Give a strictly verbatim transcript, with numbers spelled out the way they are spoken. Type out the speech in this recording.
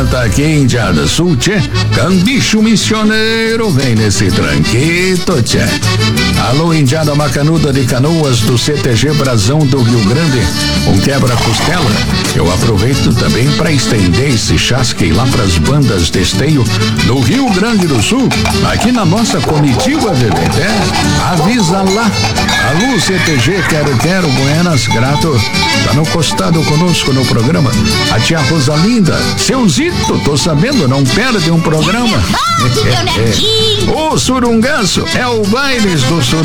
tá aqui em Indiada Sul, tchê. Cambicho missioneiro vem nesse tranquito, tchê. Alô, Indiada Macanuda de Canoas do C T G Brasão do Rio Grande, um quebra-costela. Eu aproveito também para estender esse chasque lá pras bandas de esteio do Rio Grande do Sul, aqui na nossa comitiva, bebê. É, avisa lá. Alô, C T G, quero, quero, buenas, grato. Tá no costado conosco no programa. A tia Rosalinda, seu Zito, tô sabendo, não perde um programa. É bom, seu netinho. O surungaço é o bailes do sur